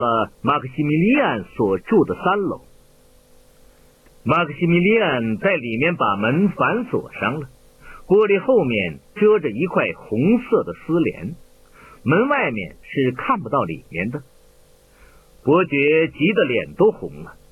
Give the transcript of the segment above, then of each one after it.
马克西米利安所住的3楼。马克西米利安在里面把门反锁上了，玻璃后面遮着一块红色的丝帘，门外面是看不到里面的。伯爵急得脸都红了。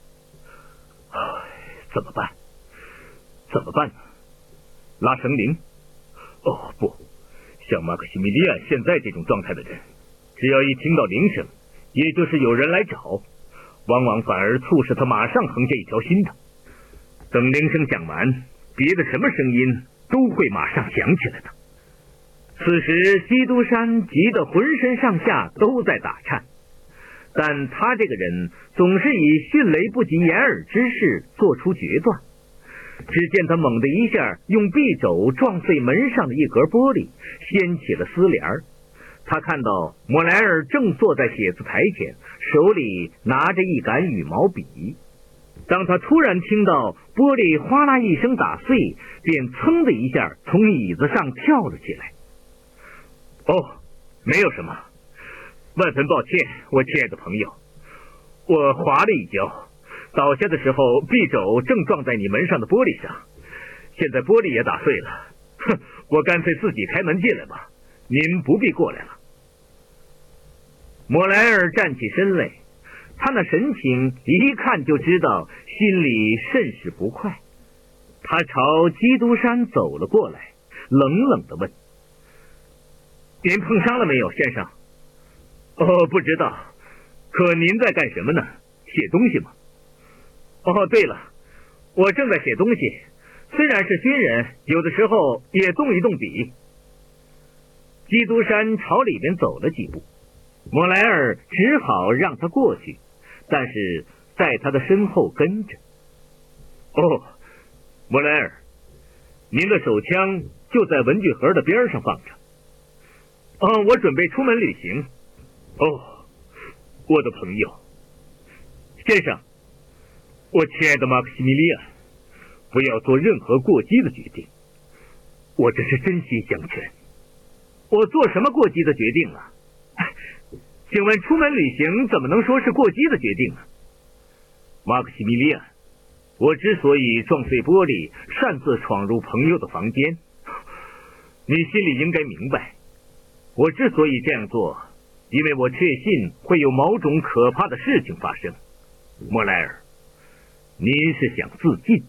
怎么办？怎么办呢？拉绳铃？哦，不，像马克西米利安现在这种状态的人，只要一听到铃声，也就是有人来找，往往反而促使他马上横下一条心的。等铃声响完，别的什么声音都会马上响起来的。此时基督山急得浑身上下都在打颤，但他这个人总是以迅雷不及掩耳之势做出决断。只见他猛地一下用臂肘撞碎门上的一格玻璃，掀起了丝帘。他看到莫莱尔正坐在写字台前，手里拿着一杆羽毛笔。当他突然听到玻璃哗啦一声打碎，便噌的一下从椅子上跳了起来。哦，没有什么，万分抱歉，我亲爱的朋友，我滑了一跤，倒下的时候臂肘正撞在你门上的玻璃上，现在玻璃也打碎了，我干脆自己开门进来吧，您不必过来了。莫莱尔站起身来，他那神情一看就知道心里甚是不快。他朝基督山走了过来，冷冷地问：您碰伤了没有，先生？哦，不知道，可您在干什么呢？写东西吗？哦，对了，我正在写东西，虽然是军人，有的时候也动一动笔。基督山朝里面走了几步，莫莱尔只好让他过去，但是在他的身后跟着。哦，莫莱尔，您的手枪就在文具盒的边上放着。哦，我准备出门旅行。哦，我的朋友，先生，我亲爱的马克西米利安，不要做任何过激的决定，我这是真心相劝。我做什么过激的决定啊？请问出门旅行怎么能说是过激的决定呢？马克西米利安，我之所以撞碎玻璃，擅自闯入朋友的房间，你心里应该明白，我之所以这样做，因为我确信会有某种可怕的事情发生。莫莱尔，您是想自尽？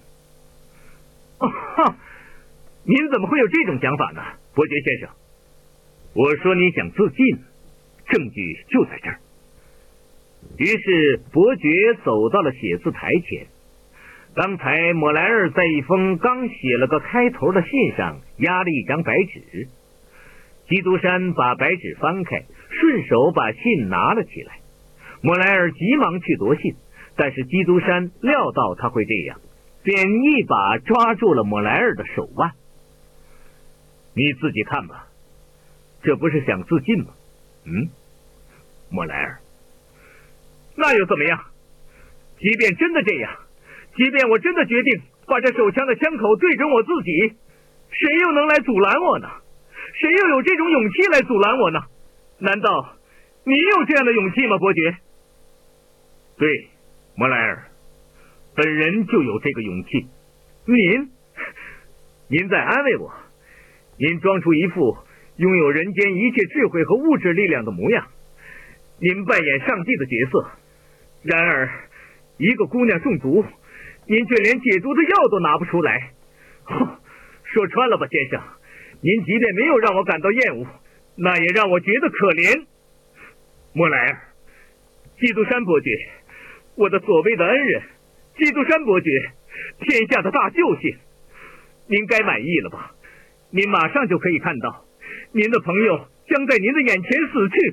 您怎么会有这种想法呢，伯爵先生？我说你想自尽，证据就在这儿。于是伯爵走到了写字台前。刚才莫莱尔在一封刚写了个开头的信上压了一张白纸。基督山把白纸翻开，顺手把信拿了起来。莫莱尔急忙去夺信，但是基督山料到他会这样，便一把抓住了莫莱尔的手腕。你自己看吧，这不是想自尽吗？莫莱尔，那又怎么样？即便真的这样，即便我真的决定把这手枪的枪口对准我自己，谁又能来阻拦我呢？谁又有这种勇气来阻拦我呢？难道你有这样的勇气吗，伯爵？对，莫莱尔，本人就有这个勇气。您在安慰我？您装出一副拥有人间一切智慧和物质力量的模样，您扮演上帝的角色。然而，一个姑娘中毒，您却连解毒的药都拿不出来。说穿了吧，先生，您即便没有让我感到厌恶，那也让我觉得可怜。莫莱尔，基督山伯爵，我的所谓的恩人，基督山伯爵，天下的大救星，您该满意了吧？您马上就可以看到，您的朋友将在您的眼前死去。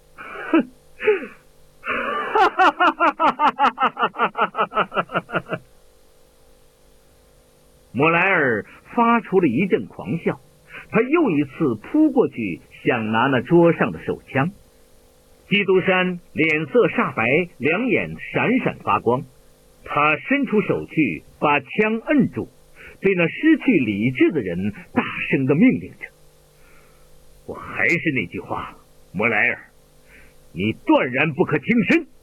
莫莱尔发出了一阵狂笑，他又一次扑过去，想拿那桌上的手枪。基督山脸色煞白，两眼闪闪发光，他伸出手去把枪摁住，对那失去理智的人大声地命令着：我还是那句话，莫莱尔，你断然不可轻身。